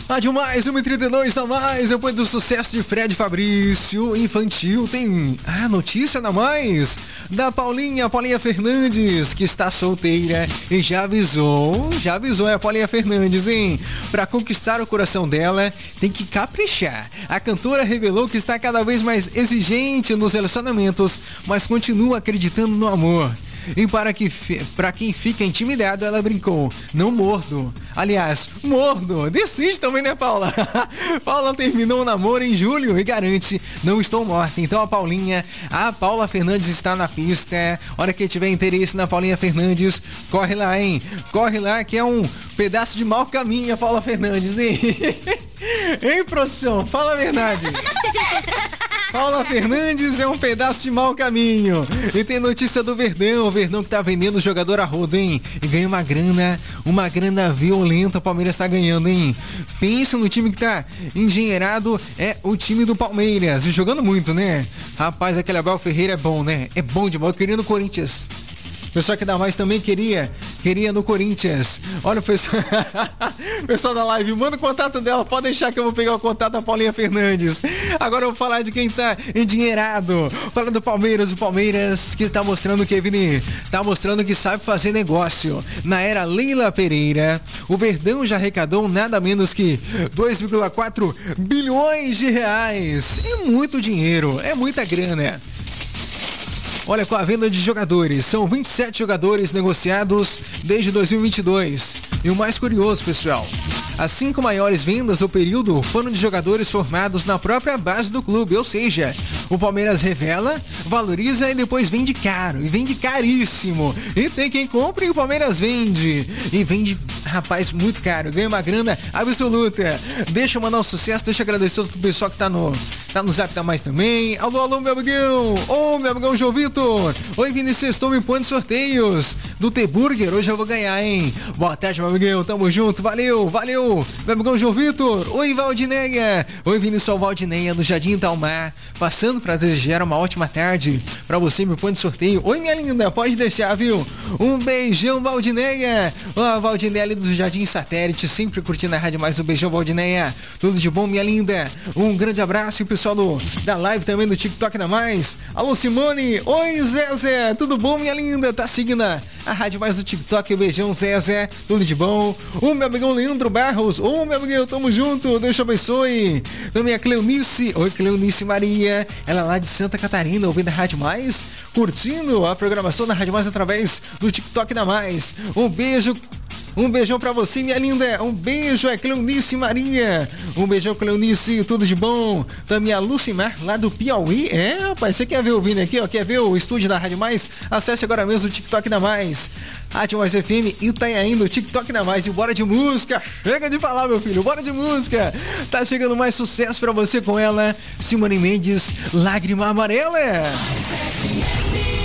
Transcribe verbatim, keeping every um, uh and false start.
Rádio Mais, uma e trinta e dois, tá mais. Depois do sucesso de Fred Fabrício, infantil, tem a notícia da Mais, da Paulinha, Paulinha Fernandes, que está solteira e já avisou, já avisou a Paulinha Fernandes, hein? Pra conquistar o coração dela, tem que caprichar. A cantora revelou que está cada vez mais exigente nos relacionamentos, mas continua acreditando no amor. E para, que, para quem fica intimidado, ela brincou, não mordo. Aliás, mordo. Decide também, né, Paula? Paula terminou o namoro em julho e garante, não estou morta. Então a Paulinha, a Paula Fernandes está na pista. Hora que tiver interesse na Paulinha Fernandes, corre lá, hein? Corre lá que é um pedaço de mau caminho, a Paula Fernandes, hein? Hein, produção? Fala a verdade. Paula Fernandes é um pedaço de mau caminho. E tem notícia do Verdão. O Verdão que tá vendendo jogador a rodo, hein? E ganha uma grana, uma grana violenta. O Palmeiras tá ganhando, hein? Pensa no time que tá engenheirado. É o time do Palmeiras. E jogando muito, né? Rapaz, aquele Abel Ferreira é bom, né? É bom demais. Eu queria no Corinthians. O pessoal que dá mais também queria, queria no Corinthians. Olha o pessoal, pessoal da live, manda o contato dela, pode deixar que eu vou pegar o contato da Paulinha Fernandes. Agora eu vou falar de quem tá endinheirado. Fala do Palmeiras, o Palmeiras que tá mostrando que, Vini, tá mostrando que sabe fazer negócio. Na era Leila Pereira, o Verdão já arrecadou nada menos que dois vírgula quatro bilhões de reais. É muito dinheiro, é muita grana. Olha, com a venda de jogadores, são vinte e sete jogadores negociados desde dois mil e vinte e dois. E o mais curioso, pessoal, as cinco maiores vendas do período foram de jogadores formados na própria base do clube, ou seja, o Palmeiras revela, valoriza e depois vende caro, e vende caríssimo. E tem quem compra e o Palmeiras vende. E vende, rapaz, muito caro, ganha uma grana absoluta. Deixa eu mandar um sucesso, deixa eu agradecer pro pessoal que tá no, tá no Zap, tá mais também. Alô, alô, meu amigão, ô, meu amigão João Vitor. Oi, Vinícius, estou me pondo sorteios do T-Burger, hoje eu vou ganhar, hein? Boa tarde, meu amigão, tamo junto, valeu, valeu. Meu amigão João Vitor, oi, Valdineia. Oi, Vinícius Valdineia, do Jardim Talmar, passando para desejar uma ótima tarde pra você, me põe de sorteio. Oi, minha linda, pode deixar, viu? Um beijão, Valdineia. Ó, Valdineia ali do Jardim Satélite, sempre curtindo a Rádio Mais. Um beijão, Valdineia. Tudo de bom, minha linda. Um grande abraço e o pessoal do, da live também do TikTok da Mais. Alô, Simone. Oi, Zezé. Tudo bom, minha linda? Tá seguindo a, a Rádio Mais do TikTok. Um beijão, Zezé. Tudo de bom. O meu amigão Leandro Barros. Ô, meu amigão, tamo junto. Deus te abençoe. Também a Cleonice. Oi, Cleonice Maria. Ela lá de Santa Catarina, ouvindo a Rádio Mais, curtindo a programação da Rádio Mais através do TikTok da Mais. Um beijo, um beijão pra você, minha linda. Um beijo, é Cleonice Maria. Um beijão, Cleonice, tudo de bom. Também a Lucimar, lá do Piauí. É, rapaz, você quer ver o vídeo aqui, ó? Quer ver o estúdio da Rádio Mais? Acesse agora mesmo o TikTok da Mais. Rádio Mais F M e tá aí no TikTok da Mais. E bora de música. Chega de falar, meu filho. Bora de música. Tá chegando mais sucesso pra você com ela. Simone Mendes, Lágrima Amarela.